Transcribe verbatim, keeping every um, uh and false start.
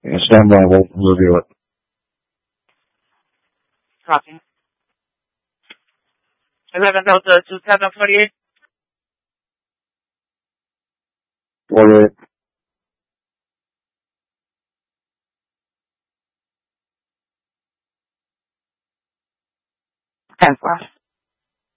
Yeah, stand by. We'll review it. Copy. eleven Delta two seven forty-eight. forty-eight. ten four.